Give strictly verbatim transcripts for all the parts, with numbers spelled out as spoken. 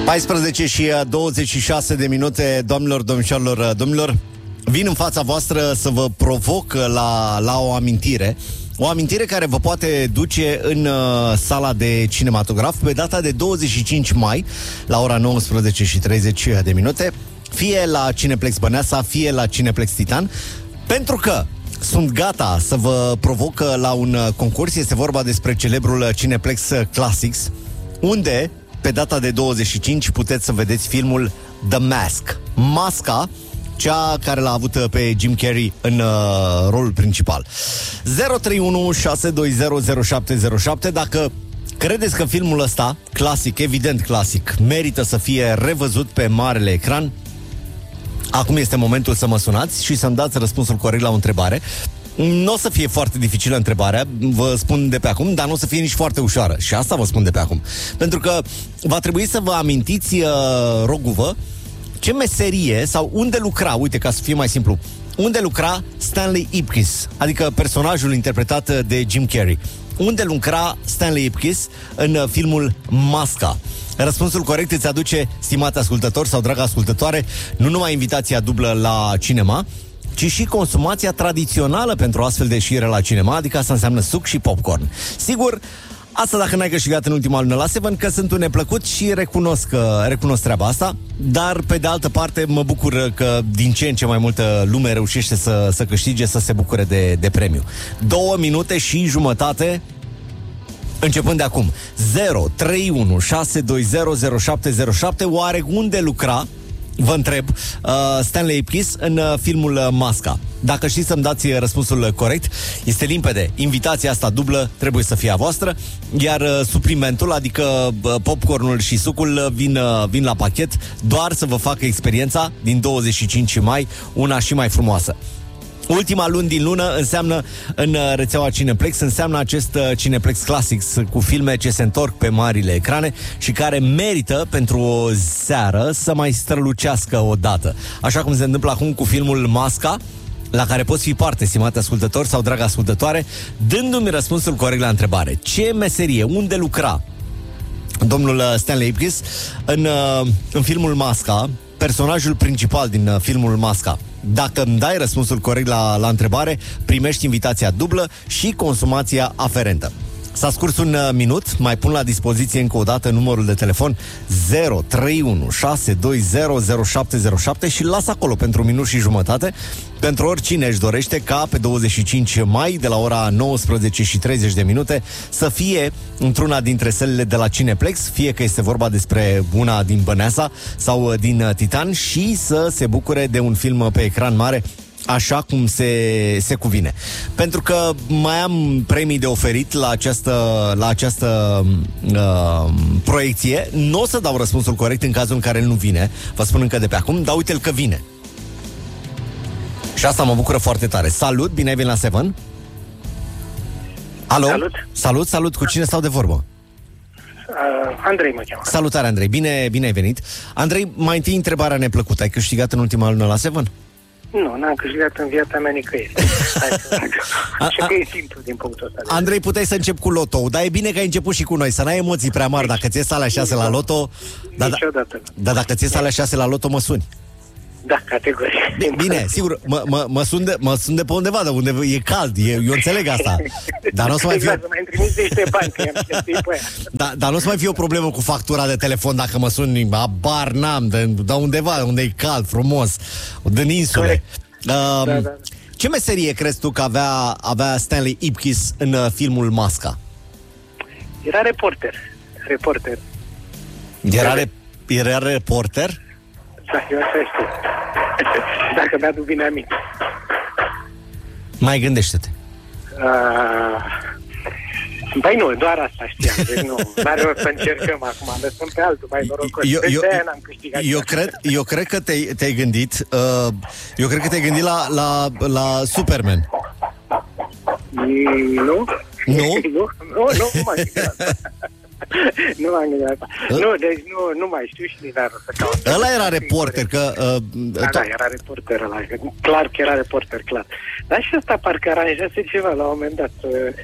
paisprezece și douăzeci și șase de minute, doamnelor, domnișoarelor, domnilor. Vin în fața voastră să vă provoc la, la o amintire. O amintire care vă poate duce în uh, sala de cinematograf pe data de douăzeci și cinci mai, la ora nouăsprezece și treizeci de minute, fie la Cineplex Băneasa, fie la Cineplex Titan, pentru că sunt gata să vă provoc la un concurs. Este vorba despre celebrul Cineplex Classics, unde pe data de douăzeci și cinci puteți să vedeți filmul The Mask, Masca, cea care l-a avut pe Jim Carrey în uh, rolul principal. zero trei unu șase doi zero zero șapte zero șapte. Dacă credeți că filmul ăsta, clasic, evident clasic, merită să fie revăzut pe marele ecran, acum este momentul să mă sunați și să-mi dați răspunsul corect la o întrebare. Nu o să fie foarte dificilă întrebarea, vă spun de pe acum, dar nu o să fie nici foarte ușoară. Și asta vă spun de pe acum. Pentru că va trebui să vă amintiți, uh, roguvă, ce meserie sau unde lucra, uite, ca să fie mai simplu, unde lucra Stanley Ipkiss, adică personajul interpretat de Jim Carrey. Unde lucra Stanley Ipkiss în filmul Masca? Răspunsul corect îți aduce, stimate ascultător sau dragă ascultătoare, nu numai invitația dublă la cinema, ci și consumația tradițională pentru astfel de ieșire la cinema, adică asta înseamnă suc și popcorn. Sigur, asta dacă n-ai câștigat în ultima lună la Seven, că sunt un neplăcut și recunosc, recunosc treaba asta, dar pe de altă parte mă bucur că din ce în ce mai multă lume reușește să, să câștige, să se bucure de, de premiu. Două minute și jumătate începând de acum. Zero trei unu șase doi zero zero șapte zero șapte. Oare unde lucra, vă întreb, uh, Stanley Ipkiss în uh, filmul uh, Masca? Dacă știți să-mi dați răspunsul corect, este limpede. Invitația asta dublă trebuie să fie a voastră, iar uh, suplimentul, adică uh, popcornul și sucul, uh, vin, uh, vin la pachet, doar să vă facă experiența din douăzeci și cinci mai una și mai frumoasă. Ultima luni din lună înseamnă în rețeaua Cineplex, înseamnă acest Cineplex Classics cu filme ce se întorc pe marile ecrane și care merită pentru o seară să mai strălucească o dată. Așa cum se întâmplă acum cu filmul Masca, la care poți fi parte, stimate ascultător sau dragă ascultătoare, dându-mi răspunsul corect la întrebare. Ce meserie, unde lucra domnul Stanley Ipkiss în, în filmul Masca, personajul principal din filmul Masca? Dacă îmi dai răspunsul corect la, la întrebare, primești invitația dublă și consumația aferentă. S-a scurs un minut, mai pun la dispoziție încă o dată numărul de telefon zero trei unu șase doi zero zero șapte zero șapte și las acolo pentru un minut și jumătate pentru oricine își dorește ca pe douăzeci și cinci mai de la ora nouăsprezece și treizeci de minute să fie într-una dintre sălile de la Cineplex, fie că este vorba despre una din Băneasa sau din Titan, și să se bucure de un film pe ecran mare așa cum se, se cuvine. Pentru că mai am premii de oferit la această, la această uh, proiecție. Nu o să dau răspunsul corect în cazul în care el nu vine, vă spun încă de pe acum, dar uite-l că vine. Și asta mă bucură foarte tare. Salut, bine ai venit la Seven. Alo? Salut. Salut, salut, cu cine stau de vorbă? Uh, Andrei mă cheamă. Salutare, Andrei, bine, bine ai venit. Andrei, mai întâi întrebarea neplăcută. Ai câștigat în ultima lună la Seven? Nu, n-am câștigat în viața mea nicăieri. Și că e simplu din punctul ăsta. Andrei, puteai să încep cu loto, dar e bine că ai început și cu noi, să n-ai emoții prea mari. Dacă ți ies alea șase la loto, niciodată. Dar dacă ți ies alea șase la loto, mă suni. Da, categoric. Bine, sigur, mă, mă, mă, sun de, mă sun de pe undeva, de unde e cald, e, eu înțeleg asta. Dar nu o să mai fie... Exact, să mai trimis niște bani, că i-am chestii pe aia. Da, dar nu o să mai fie o problemă cu factura de telefon dacă mă suni, abar n-am, de, de undeva, unde e cald, frumos, din insule. Uh, da, da, da. Ce meserie crezi tu că avea, avea Stanley Ipkiss în uh, filmul Masca? Era reporter. Reporter. Era, re, era reporter? Da, eu așa știu. Dacă mi-aduc bine aminte. Mai gândește-te. Uh, Băi nu, doar asta știam. Deci nu, n-are rost să încercăm acum. Lăsăm pe altul mai norocos. Eu, eu, de-aia n-am câștigat. Eu cred, eu cred că te-ai, te-ai gândit uh, Eu cred că te-ai gândit la, la, la Superman. Mm, nu? Nu? Nu, nu, nu m-am gândit asta. Nu m-am gândit asta. Nu, deci nu, nu mai știu și nici n-ar rost să caut. Ăla era reporter, că... Uh, da, da, era reporter ăla. Clar că era reporter, clar. Dar și ăsta parcă aranjase ceva la un moment dat. Uh,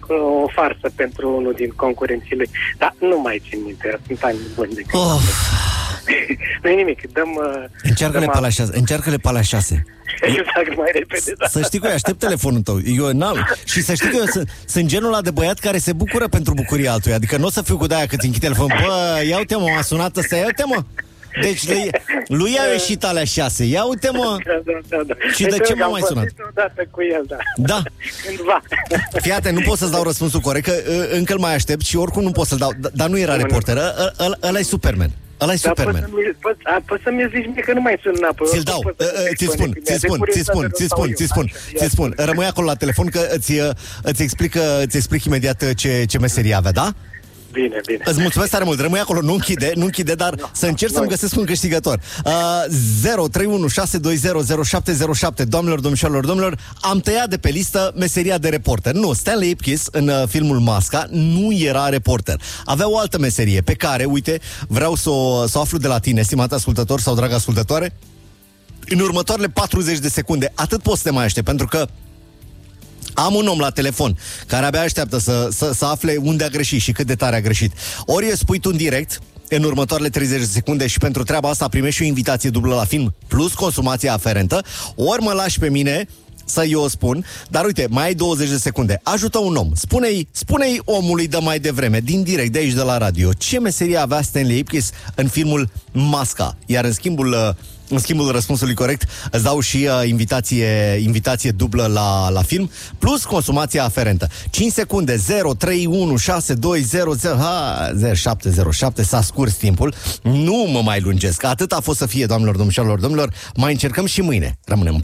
o farsă pentru unul din concurenții lui. Dar nu mai țin minte, sunt ani buni de când. Oh. Nu-i nimic, dăm... Încearcă-le pe la șase. Încearcă-le pe la șase. Exact, mai repede, da. Să știi că eu aștept telefonul tău. Eu n-am. Și să știi că eu sunt, sunt genul ăla de băiat care se bucură pentru bucuria altuia. Adică nu o să fiu cu de-aia că ți închid telefonul. Bă, ia uite mă, m-a sunat ăsta, ia uite mă. Deci lui, lui i-au ieșit alea șase. Ia uite mă. Da, da, da, da. Și de ce m-a mai sunat? Odată cu el, da. Da. Cândva. Fii atent, nu pot să-ți dau răspunsul corect, că încă îl mai aștept și oricum nu pot să-l dau. Dar nu era reporter, ăla e Superman. Ăla-i Superman. Poți să-mi zici mie că nu mai sunt înapoi. Ți-l dau, ți-l spun, ți-l spun, ți-l spun, ți-l spun, ți-l spun, ți-l spun. Rămâi acolo la telefon că îți, îți, explică, îți explic imediat ce, ce meserie avea, da? Bine, bine. Îți mulțumesc tare mult, rămâi acolo, nu închide, nu închide, dar no, să încerc no, să-mi găsesc un câștigător. uh, zero trei unu șase doi zero zero șapte zero șapte. Doamnelor, domnișoarelor, domnilor, am tăiat de pe listă meseria de reporter. Nu, Stanley Ipkiss în uh, filmul Masca nu era reporter. Avea o altă meserie pe care, uite, vreau să o, să o aflu de la tine, stimat ascultător sau dragă ascultătoare, în următoarele patruzeci de secunde. Atât poți să te mai aștept, pentru că am un om la telefon care abia așteaptă să, să, să afle unde a greșit și cât de tare a greșit. Ori îi spui tu în direct în următoarele treizeci de secunde și pentru treaba asta primești și o invitație dublă la film plus consumația aferentă, ori mă lași pe mine să eu o spun, dar uite, mai ai douăzeci de secunde. Ajută un om. Spune-i, spune-i omului de mai devreme, din direct, de aici de la radio, ce meserie avea Stanley Ipkiss în filmul Masca. Iar în schimbul... În schimbul răspunsului corect, îți dau și uh, invitație, invitație dublă la, la film, plus consumația aferentă. cinci secunde, zero trei unu șase doi zero zero șapte zero șapte, s-a scurs timpul. Nu mă mai lungesc. Atât a fost să fie, doamnelor, domnișoarelor, domnilor. Mai încercăm și mâine. Rămânem